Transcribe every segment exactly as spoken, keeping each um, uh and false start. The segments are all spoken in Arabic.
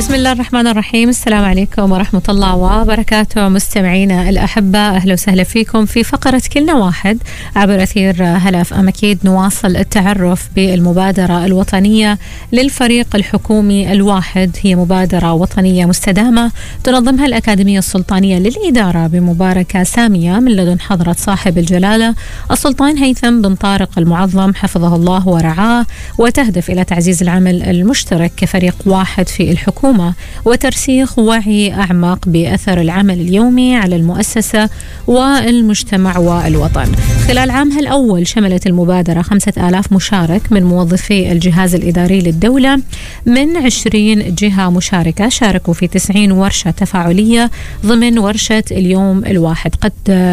بسم الله الرحمن الرحيم. السلام عليكم ورحمة الله وبركاته مستمعينا الأحبة، أهلا وسهلا فيكم في فقرة كلنا واحد عبر أثير هلا اف ام. أكيد نواصل التعرف بالمبادرة الوطنية للفريق الحكومي الواحد. هي مبادرة وطنية مستدامة تنظمها الأكاديمية السلطانية للإدارة بمباركة سامية من لدن حضرة صاحب الجلالة السلطان هيثم بن طارق المعظم حفظه الله ورعاه، وتهدف إلى تعزيز العمل المشترك كفريق واحد في الحكومة وترسيخ وعي أعمق بأثر العمل اليومي على المؤسسة والمجتمع والوطن. خلال عامها الأول شملت المبادرة خمسة آلاف مشارك من موظفي الجهاز الإداري للدولة من عشرين جهة مشاركة، شاركوا في تسعين ورشة تفاعلية ضمن ورشة اليوم الواحد. قد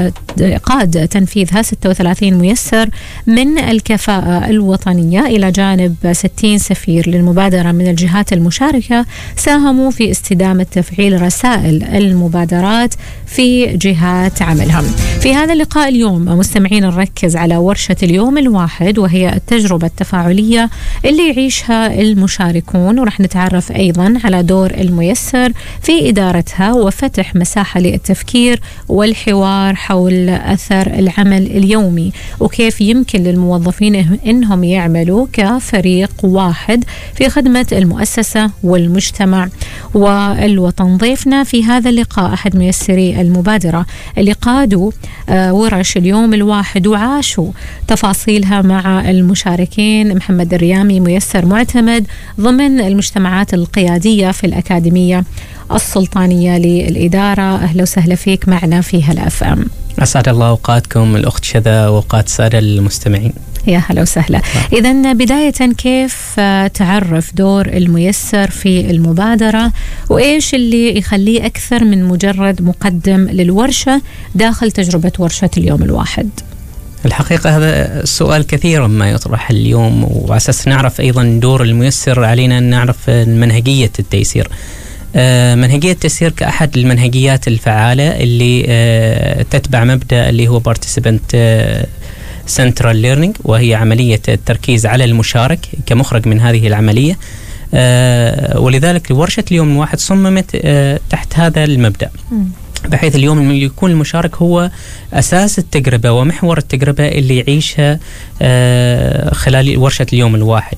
قاد تنفيذها ستة وثلاثين ميسر من الكفاءة الوطنية إلى جانب ستين سفير للمبادرة من الجهات المشاركة ساهموا في استدامة تفعيل رسائل المبادرات في جهات عملهم. في هذا اللقاء اليوم مستمعين نركز على ورشة اليوم الواحد، وهي التجربة التفاعلية اللي يعيشها المشاركون، ورح نتعرف أيضا على دور الميسر في إدارتها وفتح مساحة للتفكير والحوار حول أثر العمل اليومي وكيف يمكن للموظفين إنهم يعملوا كفريق واحد في خدمة المؤسسة والمجتمع والوطن. ضيفنا في هذا اللقاء أحد ميسري المبادرة اللي قادوا ورش اليوم الواحد وعاشوا تفاصيلها مع المشاركين. محمد الريامي ميسر معتمد ضمن المجتمعات القيادية في الأكاديمية السلطانية للإدارة. أهلا وسهلا فيك معنا في هلا اف ام. أسعد الله أوقاتكم الأخت شذا وأوقات السادة المستمعين. يا هلا وسهلا. إذن بداية كيف تعرف دور الميسر في المبادرة وإيش اللي يخليه أكثر من مجرد مقدم للورشة داخل تجربة ورشة اليوم الواحد؟ الحقيقة هذا السؤال كثيرا ما يطرح اليوم، وعساس نعرف أيضا دور الميسر علينا أن نعرف منهجية التيسير. منهجية التيسير كأحد المنهجيات الفعالة اللي تتبع مبدأ اللي هو participant Central Learning، وهي عملية التركيز على المشارك كمخرج من هذه العملية. ولذلك ورشة اليوم الواحد صممت تحت هذا المبدأ، بحيث اليوم يكون المشارك هو أساس التجربة ومحور التجربة اللي يعيشها خلال ورشة اليوم الواحد.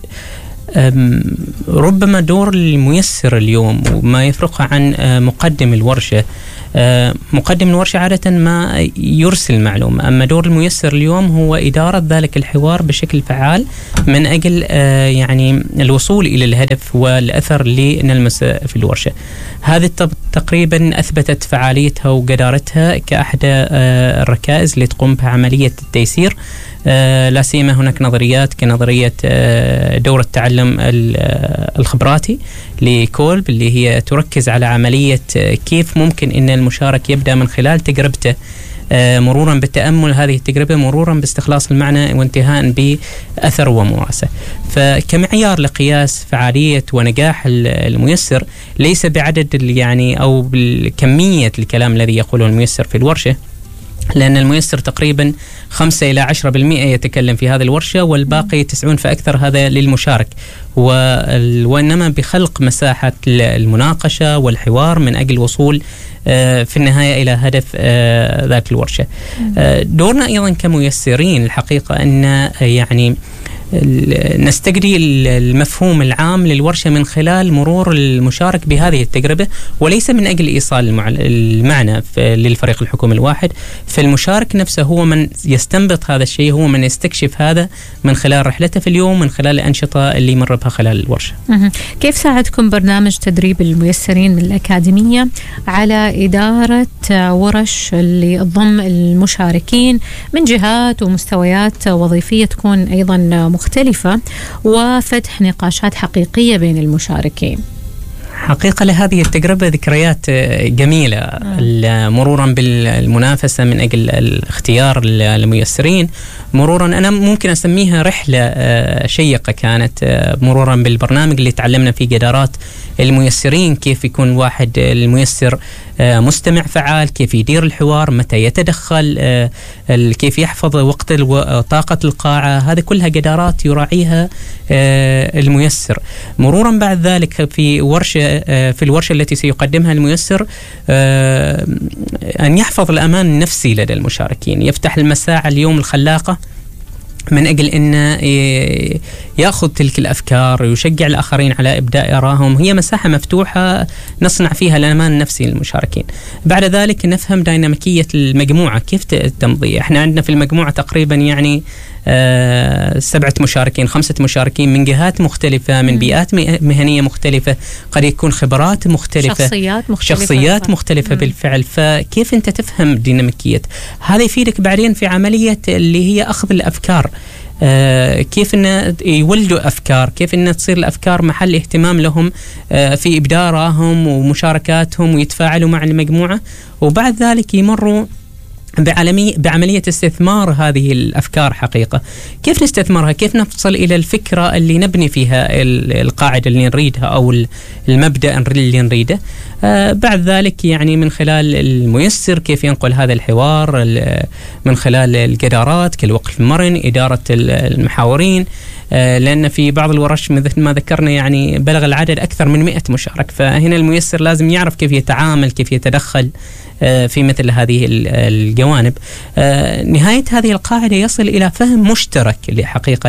ربما دور الميسر اليوم وما يفرقه عن مقدم الورشة، مقدم الورشة عادة ما يرسل معلومة، أما دور الميسر اليوم هو إدارة ذلك الحوار بشكل فعال من أجل يعني الوصول إلى الهدف والأثر اللي نلمس في الورشة. هذه تقريبا أثبتت فعاليتها وقدارتها كأحد الركائز اللي تقوم بها عملية التيسير. لا سيما هناك نظريات كنظرية دور التعلم الخبراتي لكولب اللي هي تركز على عملية كيف ممكن أن المشارك يبدأ من خلال تجربته مرورا بالتأمل هذه التجربة، مرورا باستخلاص المعنى وانتهاء بأثر وممارسة. فكمعيار لقياس فعالية ونجاح الميسر ليس بعدد يعني أو بالكمية الكلام الذي يقوله الميسر في الورشة، لأن الميسر تقريبا خمسة إلى عشرة بالمئة يتكلم في هذه الورشة، والباقي تسعون فأكثر هذا للمشارك، وإنما بخلق مساحة المناقشة والحوار من أجل الوصول في النهاية إلى هدف ذات الورشة. دورنا أيضا كميسرين الحقيقة أن يعني نستجري المفهوم العام للورشة من خلال مرور المشارك بهذه التجربة، وليس من أجل إيصال المعنى للفريق الحكومي الواحد. فالمشارك نفسه هو من يستنبط هذا الشيء، هو من يستكشف هذا من خلال رحلته في اليوم، من خلال الأنشطة اللي مر بها خلال الورشة. كيف ساعدكم برنامج تدريب الميسرين من الأكاديمية على إدارة ورش اللي تضم المشاركين من جهات ومستويات وظيفية تكون أيضا مختلفة وفتح نقاشات حقيقية بين المشاركين؟ حقيقة لهذه التجربة ذكريات جميلة، مرورا بالمنافسة من أجل الاختيار الميسرين، مرورا أنا ممكن أسميها رحلة شيقة كانت، مرورا بالبرنامج اللي تعلمنا فيه قدرات الميسرين، كيف يكون واحد الميسر مستمع فعال، كيف يدير الحوار، متى يتدخل، كيف يحفظ وقت طاقة القاعة. هذه كلها قدرات يراعيها الميسر. مرورا بعد ذلك في ورشة في الورشة التي سيقدمها الميسر أن يحفظ الأمان النفسي لدى المشاركين، يفتح المساحة اليوم الخلاقة من أجل أن يأخذ تلك الأفكار ويشجع الآخرين على إبداء آرائهم. هي مساحة مفتوحة نصنع فيها الأمان النفسي للمشاركين. بعد ذلك نفهم ديناميكية المجموعة كيف تمضي. احنا عندنا في المجموعة تقريبا يعني آه سبعة مشاركين خمسة مشاركين من جهات مختلفة، من بيئات مهنية مختلفة، قد يكون خبرات مختلفة، شخصيات مختلفة, شخصيات مختلفة مم. بالفعل. فكيف أنت تفهم ديناميكية هذا يفيدك بعدين في عملية اللي هي أخذ الأفكار. آه كيف أن يولدوا أفكار، كيف أن تصير الأفكار محل اهتمام لهم آه في إبدارهم ومشاركاتهم ويتفاعلوا مع المجموعة، وبعد ذلك يمروا بعملية استثمار هذه الأفكار حقيقة. كيف نستثمرها؟ كيف نصل إلى الفكرة اللي نبني فيها القاعدة اللي نريدها أو المبدأ اللي نريده؟ آه بعد ذلك يعني من خلال الميسر كيف ينقل هذا الحوار من خلال الجدارات كالوقف المرن، إدارة المحاورين، آه لأن في بعض الورش مثل ما ذكرنا يعني بلغ العدد أكثر من مئة مشارك، فهنا الميسر لازم يعرف كيف يتعامل، كيف يتدخل في مثل هذه الجوانب. نهاية هذه القاعدة يصل إلى فهم مشترك لحقيقة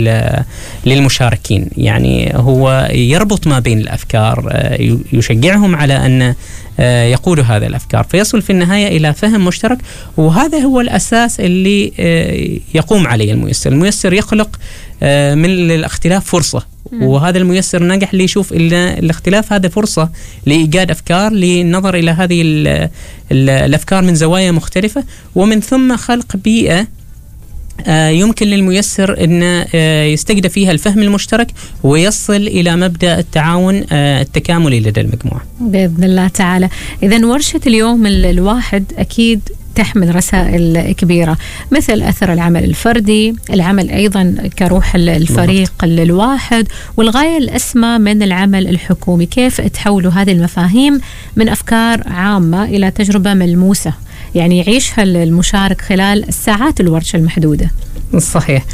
للمشاركين، يعني هو يربط ما بين الأفكار، يشجعهم على أن يقودوا هذه الأفكار، فيصل في النهاية إلى فهم مشترك. وهذا هو الأساس اللي يقوم عليه الميسر. الميسر يخلق من الاختلاف فرصة، وهذا الميسر نجح لي يشوف الاختلاف هذا فرصة لإيجاد أفكار، للنظر إلى هذه ال ال الأفكار من زوايا مختلفة، ومن ثم خلق بيئة يمكن للميسر أن يستجد فيها الفهم المشترك ويصل إلى مبدأ التعاون التكاملي لدى المجموعة بإذن الله تعالى. إذن ورشة اليوم الواحد أكيد تحمل رسائل كبيرة، مثل أثر العمل الفردي، العمل أيضا كروح الفريق الواحد، والغاية الأسمى من العمل الحكومي. كيف تحولوا هذه المفاهيم من أفكار عامة إلى تجربة ملموسة يعني يعيشها المشارك خلال الساعات الورشة المحدودة؟ صحيح.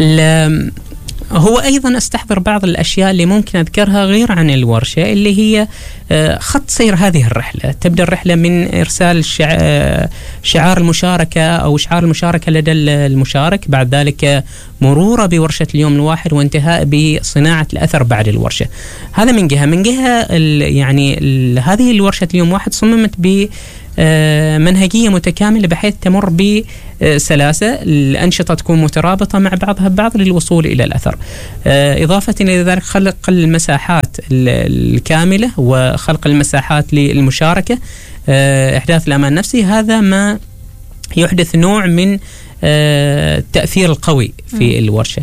هو أيضا استحضر بعض الأشياء اللي ممكن أذكرها غير عن الورشة، اللي هي خط سير هذه الرحلة. تبدأ الرحلة من إرسال شعار المشاركة أو شعار المشاركة لدى المشارك، بعد ذلك مرورة بورشة اليوم الواحد، وانتهاء بصناعة الأثر بعد الورشة. هذا من جهة. من جهة يعني هذه الورشة اليوم واحد صممت ب منهجية متكاملة بحيث تمر بسلاسة، الأنشطة تكون مترابطة مع بعضها ببعض للوصول إلى الأثر. إضافة إلى ذلك خلق المساحات الكاملة وخلق المساحات للمشاركة، إحداث الأمان النفسي. هذا ما يحدث نوع من التأثير القوي في الورشة.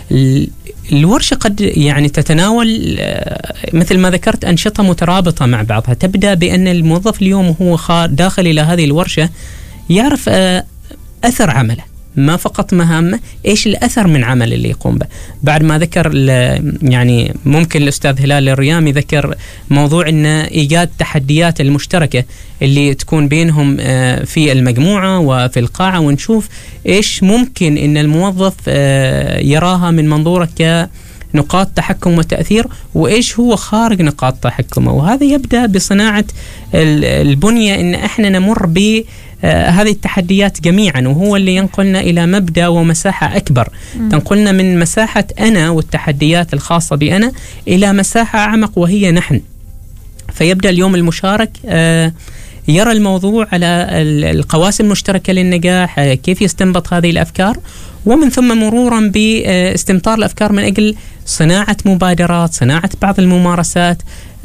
الورشة قد يعني تتناول مثل ما ذكرت أنشطة مترابطة مع بعضها. تبدأ بأن الموظف اليوم هو داخل إلى هذه الورشة يعرف أثر عمله، ما فقط مهامه، إيش الأثر من عمل اللي يقوم به. بعد ما ذكر يعني ممكن الأستاذ هلال الريامي ذكر موضوع أن إيجاد تحديات المشتركة اللي تكون بينهم في المجموعة وفي القاعة، ونشوف إيش ممكن أن الموظف يراها من منظوره كنقاط تحكم وتأثير، وإيش هو خارج نقاط تحكمه. وهذا يبدأ بصناعة البنية أن إحنا نمر ب هذه التحديات جميعا، وهو اللي ينقلنا إلى مبدأ ومساحة أكبر. م. تنقلنا من مساحة أنا والتحديات الخاصة بأنا إلى مساحة أعمق وهي نحن. فيبدأ اليوم المشارك يرى الموضوع على القواسم المشتركة للنجاح، كيف يستنبط هذه الأفكار، ومن ثم مرورا باستمطار الأفكار من أجل صناعة مبادرات، صناعة بعض الممارسات،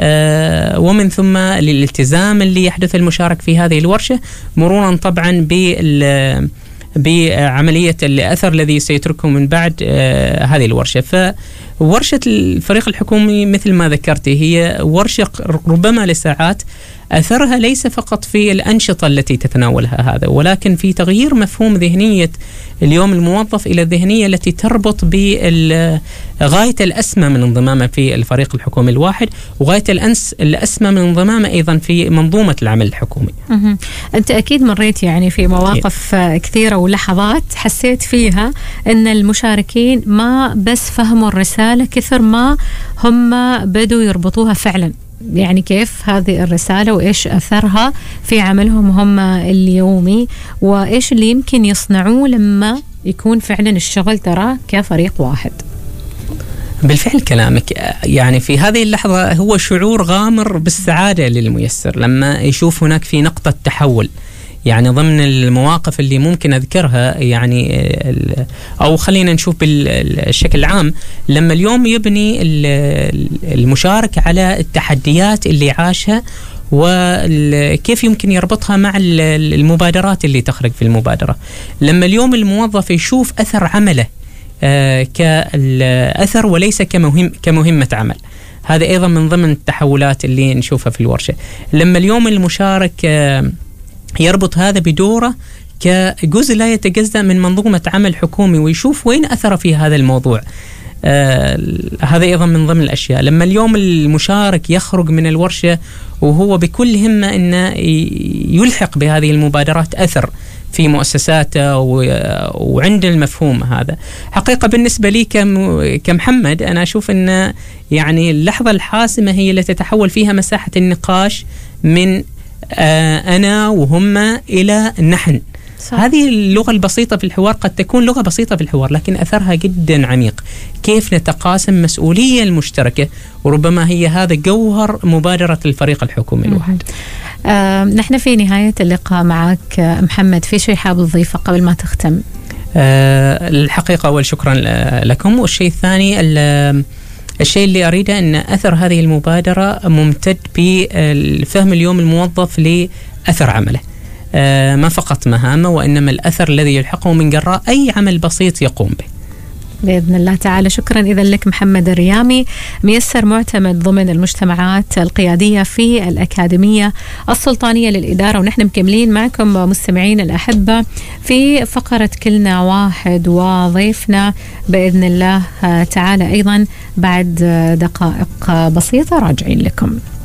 ومن ثم للالتزام اللي يحدث المشارك في هذه الورشة، مرورا طبعا بال بعملية الأثر الذي سيتركه من بعد هذه الورشة. فورشة الفريق الحكومي مثل ما ذكرت هي ورشة ربما لساعات، أثرها ليس فقط في الأنشطة التي تتناولها هذا، ولكن في تغيير مفهوم ذهنية اليوم الموظف إلى الذهنية التي تربط بغاية الأسمى من انضمامه في الفريق الحكومي الواحد، وغاية الأنس الأسمى من انضمامه أيضا في منظومة العمل الحكومي. أنت أكيد مريت يعني في مواقف كثيرة ولحظات حسيت فيها أن المشاركين ما بس فهموا الرسالة كثر ما هم بدوا يربطوها فعلا يعني كيف هذه الرسالة وإيش أثرها في عملهم هم اليومي، وإيش اللي يمكن يصنعوه لما يكون فعلا الشغل ترى كفريق واحد. بالفعل كلامك، يعني في هذه اللحظة هو شعور غامر بالسعادة للميسر لما يشوف هناك في نقطة تحول. يعني ضمن المواقف اللي ممكن أذكرها، يعني أو خلينا نشوف بالشكل العام، لما اليوم يبني المشارك على التحديات اللي عاشها وكيف يمكن يربطها مع المبادرات اللي تخرج في المبادرة. لما اليوم الموظف يشوف أثر عمله كأثر وليس كمهم كمهمة عمل، هذا أيضا من ضمن التحولات اللي نشوفها في الورشة. لما اليوم المشارك يربط هذا بدوره كجزء لا يتجزأ من منظومة عمل حكومي ويشوف وين أثر في هذا الموضوع، آه هذا أيضا من ضمن الأشياء. لما اليوم المشارك يخرج من الورشة وهو بكل همة أنه يلحق بهذه المبادرات أثر في مؤسساته وعند المفهوم هذا. حقيقة بالنسبة لي كمحمد أنا أشوف أن يعني اللحظة الحاسمة هي اللي تتحول فيها مساحة النقاش من آه أنا وهم إلى نحن. صح. هذه اللغة البسيطة في الحوار قد تكون لغة بسيطة في الحوار لكن أثرها جدا عميق. كيف نتقاسم مسؤولية المشتركة، وربما هي هذا جوهر مبادرة الفريق الحكومي الواحد. آه نحن في نهاية اللقاء معك محمد، في شيء حاب تضيفه قبل ما تختم؟ آه الحقيقة أول شكرا لكم، والشيء الثاني الشيء اللي أريده أن أثر هذه المبادرة ممتد بفهم اليوم الموظف لأثر عمله، آه ما فقط مهامه وإنما الأثر الذي يلحقه من جراء أي عمل بسيط يقوم به بإذن الله تعالى. شكرا إذا لك محمد الريامي، ميسر معتمد ضمن المجتمعات القيادية في الأكاديمية السلطانية للإدارة. ونحن مكملين معكم مستمعين الأحبة في فقرة كلنا واحد، وضيفنا بإذن الله تعالى أيضا بعد دقائق بسيطة راجعين لكم.